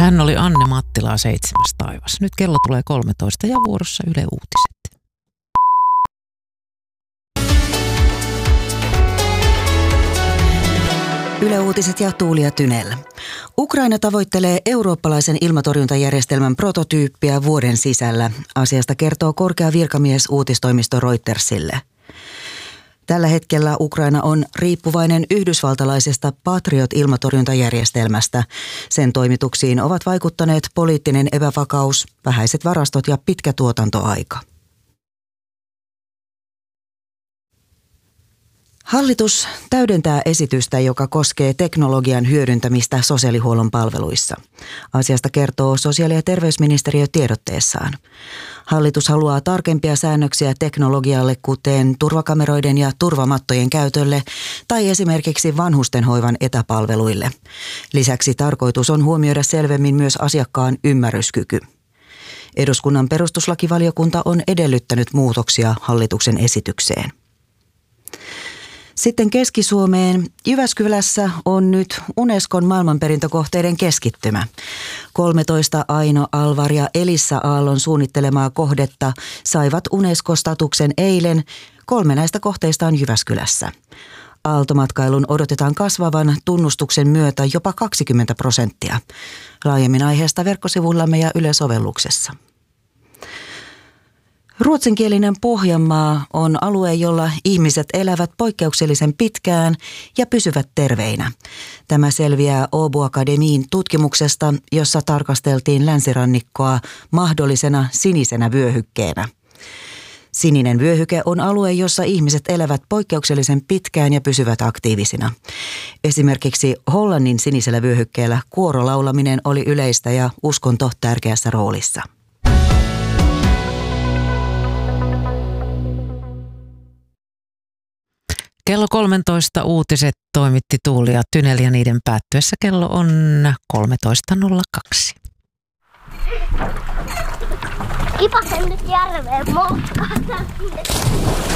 Hän oli Anne Mattilaa 7. taivas. Nyt kello tulee 13 ja vuorossa Yle Uutiset. Yle Uutiset ja Tuulia Tynellä. Ukraina tavoittelee eurooppalaisen ilmatorjuntajärjestelmän prototyyppiä vuoden sisällä. Asiasta kertoo korkea virkamies uutistoimisto Reutersille. Tällä hetkellä Ukraina on riippuvainen yhdysvaltalaisesta Patriot-ilmatorjuntajärjestelmästä. Sen toimituksiin ovat vaikuttaneet poliittinen epävakaus, vähäiset varastot ja pitkä tuotantoaika. Hallitus täydentää esitystä, joka koskee teknologian hyödyntämistä sosiaalihuollon palveluissa. Asiasta kertoo sosiaali- ja terveysministeriö tiedotteessaan. Hallitus haluaa tarkempia säännöksiä teknologialle, kuten turvakameroiden ja turvamattojen käytölle tai esimerkiksi vanhustenhoivan etäpalveluille. Lisäksi tarkoitus on huomioida selvemmin myös asiakkaan ymmärryskyky. Eduskunnan perustuslakivaliokunta on edellyttänyt muutoksia hallituksen esitykseen. Sitten Keski-Suomeen. Jyväskylässä on nyt Unescon maailmanperintökohteiden keskittymä. 13 Aino, Alvar ja Elissa Aallon suunnittelemaa kohdetta saivat Unesco-statuksen eilen. 3 näistä kohteista on Jyväskylässä. Aaltomatkailun odotetaan kasvavan tunnustuksen myötä jopa 20%. Laajemmin aiheesta verkkosivullamme ja Yle-sovelluksessa. Ruotsinkielinen Pohjanmaa on alue, jolla ihmiset elävät poikkeuksellisen pitkään ja pysyvät terveinä. Tämä selviää Åbo Akademin tutkimuksesta, jossa tarkasteltiin länsirannikkoa mahdollisena sinisenä vyöhykkeenä. Sininen vyöhyke on alue, jossa ihmiset elävät poikkeuksellisen pitkään ja pysyvät aktiivisina. Esimerkiksi Hollannin sinisellä vyöhykkeellä kuorolaulaminen oli yleistä ja uskonto tärkeässä roolissa. Kello 13 uutiset toimitti Tuulia Tynel ja niiden päättyessä kello on 13.02. Kipasen nyt järveen motkahtaa.